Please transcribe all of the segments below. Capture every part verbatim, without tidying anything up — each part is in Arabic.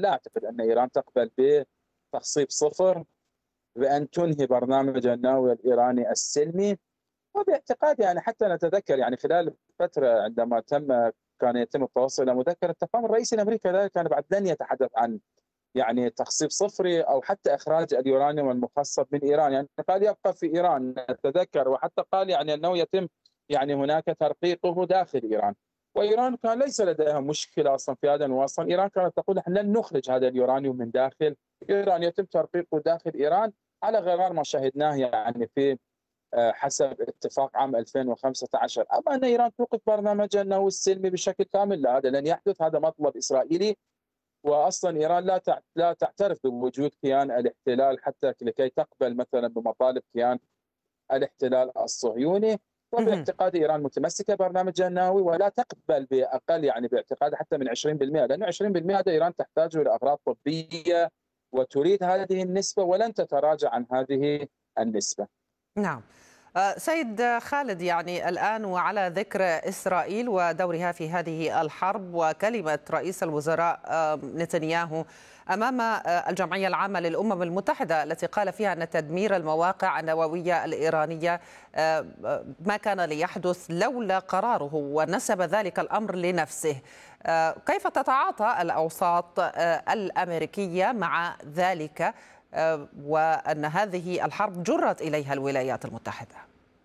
لا أعتقد أن إيران تقبل بتخصيب صفر بأن تنهي برنامج النووي الإيراني السلمي. وباعتقاد يعني حتى نتذكر يعني خلال فترة عندما تم كان يتم التوصل إلى مذكرة تفاهم، الرئيس الأمريكي ذلك كان بعد لن يتحدث عن يعني تخصيب صفري أو حتى إخراج اليورانيوم المخصب من إيران، يعني قال يبقى في إيران نتذكر، وحتى قال يعني أنه يتم يعني هناك ترقيقه داخل إيران. وإيران كان ليس لديها مشكلة أصلا في هذا، وأصلا إيران كانت تقول نحن لن نخرج هذا اليورانيوم من داخل إيران، يتم ترقيقه داخل إيران على غرار ما شاهدناه يعني في حسب اتفاق عام ألفين وخمسة عشر. أما أن إيران توقف برنامج النووي السلمي بشكل كامل، لا، هذا لن يحدث، هذا مطلب إسرائيلي. واصلا ايران لا لا تعترف بوجود كيان الاحتلال حتى لكي تقبل مثلا بمطالب كيان الاحتلال الصهيوني. وباعتقاد ايران متمسكه ببرنامجها النووي ولا تقبل باقل يعني باعتقاد حتى من عشرين بالمئة، لانه عشرين بالمئة هذا ايران تحتاجه لاغراض طبيه وتريد هذه النسبه ولن تتراجع عن هذه النسبه. نعم. سيد خالد، يعني الآن وعلى ذكر إسرائيل ودورها في هذه الحرب وكلمة رئيس الوزراء نتنياهو أمام الجمعية العامة للأمم المتحدة التي قال فيها أن تدمير المواقع النووية الإيرانية ما كان ليحدث لولا قراره، ونسب ذلك الأمر لنفسه، كيف تتعاطى الأوساط الأمريكية مع ذلك وأن هذه الحرب جرت إليها الولايات المتحدة؟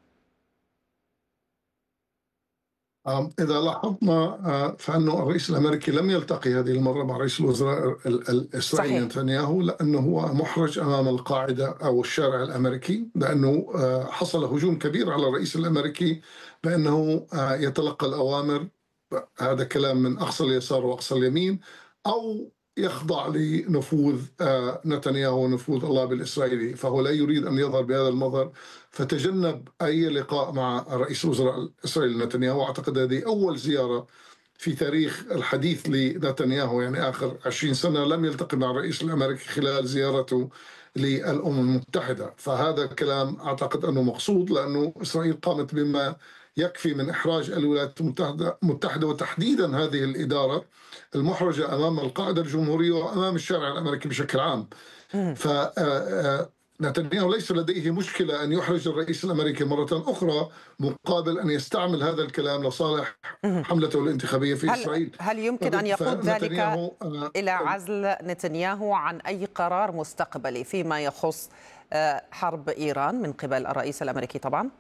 إذا لاحظنا فإنه الرئيس الأمريكي لم يلتقي هذه المرة مع رئيس الوزراء الإسرائيلي نتنياهو، لأنه هو محرج أمام القاعدة أو الشارع الأمريكي، لأنه حصل هجوم كبير على الرئيس الأمريكي بأنه يتلقى الأوامر، هذا كلام من أقصى اليسار وأقصى اليمين، أو يخضع لنفوذ نتنياهو ونفوذ الله بالإسرائيلي، فهو لا يريد أن يظهر بهذا المظهر، فتجنب أي لقاء مع رئيس الوزراء الإسرائيلي نتنياهو. أعتقد هذه أول زيارة في تاريخ الحديث لنتنياهو، يعني آخر عشرين سنة لم يلتقي مع الرئيس الأمريكي خلال زيارته للأمم المتحدة. فهذا كلام أعتقد أنه مقصود، لأنه إسرائيل قامت بما يكفي من إحراج الولايات المتحدة وتحديدا هذه الإدارة المحرجة أمام القاعدة الجمهورية وأمام الشارع الأمريكي بشكل عام. فنتنياهو ليس لديه مشكلة أن يحرج الرئيس الأمريكي مرة أخرى مقابل أن يستعمل هذا الكلام لصالح حملته الانتخابية في هل إسرائيل. هل يمكن أن يقود ذلك إلى عزل نتنياهو عن أي قرار مستقبلي فيما يخص حرب إيران من قبل الرئيس الأمريكي طبعا؟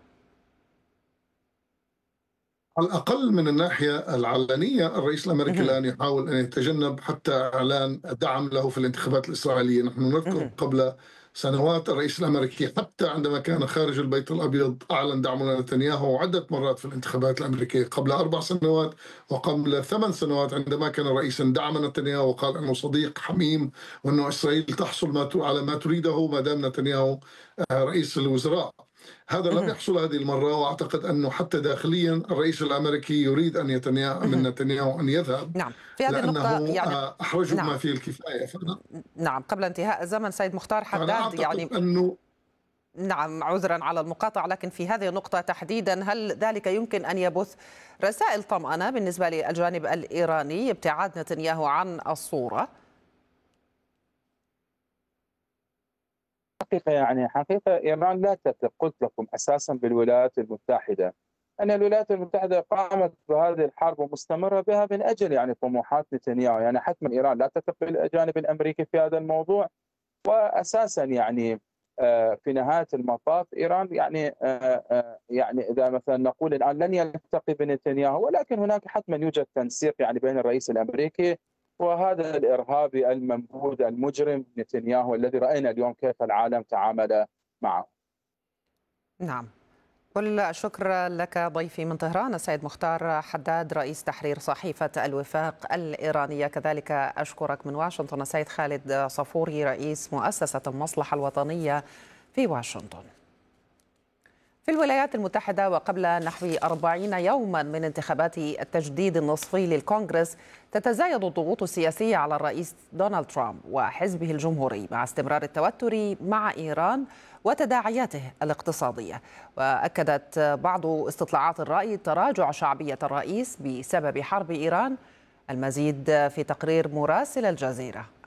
على الأقل من الناحية العلنية الرئيس الأمريكي الآن يحاول أن يتجنب حتى إعلان دعم له في الانتخابات الإسرائيلية. نحن نذكر قبل سنوات الرئيس الأمريكي حتى عندما كان خارج البيت الأبيض أعلن دعمه لنتنياهو عدة مرات في الانتخابات الأمريكية قبل أربع سنوات وقبل ثمان سنوات عندما كان رئيسا دعم نتنياهو وقال أنه صديق حميم وأنه إسرائيل تحصل ما على ما تريده ما دام نتنياهو رئيس الوزراء. هذا لم يحصل هذه المرة، وأعتقد أنه حتى داخليا الرئيس الأمريكي يريد أن يتنياهو من نتنياهو أن يذهب. نعم، في هذه النقطة يعني أحرجه نعم. ما فيه الكفاية. فأنا نعم، قبل انتهاء الزمن سيد مختار حداد، يعني أنه نعم عذرا على المقاطعة، لكن في هذه النقطة تحديدا هل ذلك يمكن أن يبث رسائل طمأنة بالنسبة للجانب الإيراني ابتعاد نتنياهو عن الصورة؟ حقيقة يعني حقيقة إيران لا تثق، قلت لكم أساسا بالولايات المتحدة، أن الولايات المتحدة قامت بهذه الحرب ومستمرة بها من أجل يعني طموحات نتنياهو، يعني حتما إيران لا تثق بالجانب الأمريكي في هذا الموضوع. وأساسا يعني في نهاية المطاف إيران يعني يعني إذا مثلا نقول الآن لن يلتقي بنتنياهو، ولكن هناك حتما يوجد تنسيق يعني بين الرئيس الأمريكي وهذا الإرهابي الممجود المجرم نتنياهو الذي رأينا اليوم كيف العالم تعامل معه. نعم، كل الشكر لك ضيفي من طهران السيد مختار حداد رئيس تحرير صحيفة الوفاق الإيرانية. كذلك أشكرك من واشنطن السيد خالد صفوري رئيس مؤسسة المصلحة الوطنية في واشنطن. في الولايات المتحدة وقبل نحو أربعين يوما من انتخابات التجديد النصفي للكونغرس تتزايد الضغوط السياسية على الرئيس دونالد ترامب وحزبه الجمهوري مع استمرار التوتر مع إيران وتداعياته الاقتصادية. وأكدت بعض استطلاعات الرأي تراجع شعبية الرئيس بسبب حرب إيران. المزيد في تقرير مراسل الجزيرة